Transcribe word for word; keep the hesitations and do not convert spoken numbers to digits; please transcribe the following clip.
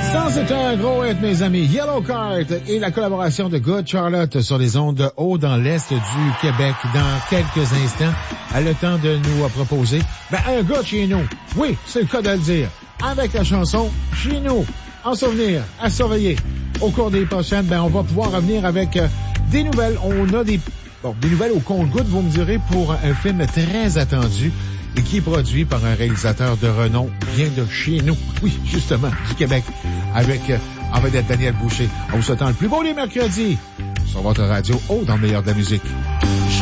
C'est un gros hit, mes amis. Yellow Card et la collaboration de Good Charlotte sur les ondes de haut dans l'Est du Québec. Dans quelques instants, elle a le temps de nous proposer ben, un gars chez nous. Oui, c'est le cas de le dire. Avec la chanson Chez nous. En souvenir, à surveiller. Au cours des prochaines, ben, on va pouvoir revenir avec euh, des nouvelles. On a des, bon, des nouvelles au compte-gouttes, vous me direz, pour un film très attendu et qui est produit par un réalisateur de renom, vient de chez nous. Oui, justement, du Québec. Avec, euh, en vedette, Daniel Boucher. On vous souhaite le plus beau des mercredis sur votre radio haut dans le meilleur de la musique.